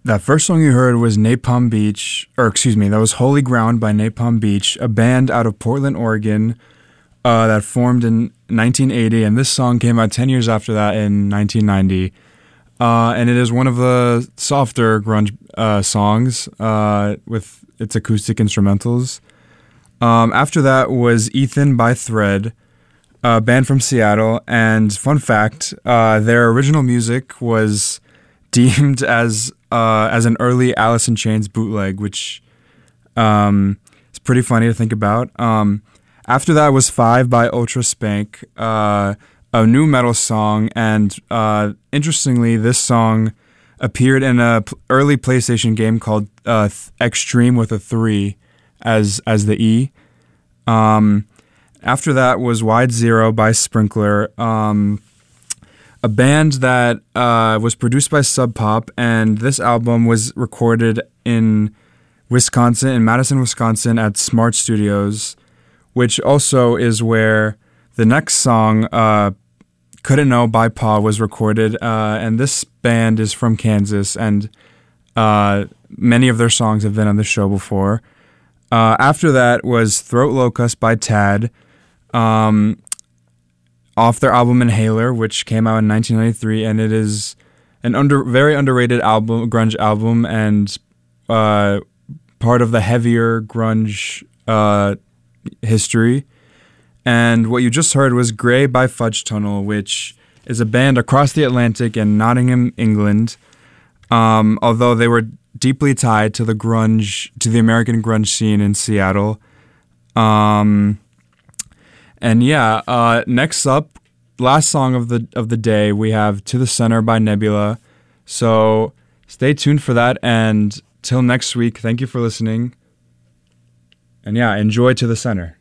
That first song you heard was Napalm Beach, or excuse me, that was Holy Ground by Napalm Beach, a band out of Portland, Oregon, that formed in 1980, and this song came out 10 years after that in 1990. And it is one of the softer grunge songs with its acoustic instrumentals. After that was Ethan by Thread, a band from Seattle, and fun fact, their original music was deemed as an early Alice in Chains bootleg, which is pretty funny to think about. After that was Five by Ultra Spank, a new metal song, and interestingly, this song appeared in a early PlayStation game called Extreme with a 3 as the E. After that was Wide Zero by Sprinkler, a band that was produced by Sub Pop, and this album was recorded in Wisconsin, in Madison, Wisconsin, at Smart Studios, which also is where the next song, Couldn't Know by Paw, was recorded. And this band is from Kansas, and many of their songs have been on the show before. After that was Throat Locust by Tad, off their album Inhaler, which came out in 1993, and it is an very underrated album, grunge album, and part of the heavier grunge history. And what you just heard was Grey by Fudge Tunnel, which is a band across the Atlantic in Nottingham, England, although they were deeply tied to the American grunge scene in Seattle. And yeah, next up, last song of the day, we have To the Center by Nebula. So stay tuned for that, and till next week, thank you for listening. And yeah, enjoy To the Center.